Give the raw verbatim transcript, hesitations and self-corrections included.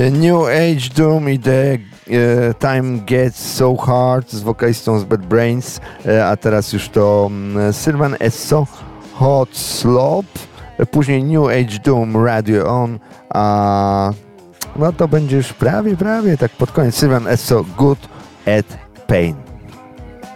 New Age Doom i The e, Time Gets So Hard z wokalistą z Bad Brains, e, a teraz już to um, Sylvan Esso, Hot Slop, e, później New Age Doom, Radio On, a no to będzie już prawie, prawie tak pod koniec Sylvan Esso, Good at Pain.